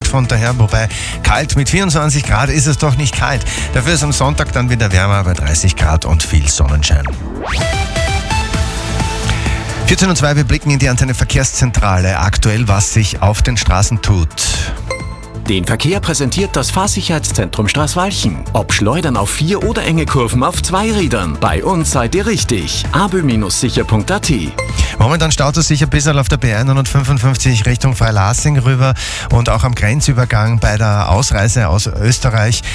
von daher, wobei kalt mit 24 Grad ist es doch nicht kalt. Dafür ist am Sonntag dann wieder wärmer bei 30 Grad und viel Sonnenschein. 14:02 Uhr, wir blicken in die Antenne Verkehrszentrale. Aktuell, was sich auf den Straßen tut. Den Verkehr präsentiert das Fahrsicherheitszentrum Straßwalchen. Ob Schleudern auf 4 oder enge Kurven auf 2 Rädern. Bei uns seid ihr richtig. abö-sicher.at. Momentan staut es sich ein bisschen auf der B155 Richtung Freilassing rüber und auch am Grenzübergang bei der Ausreise aus Österreich.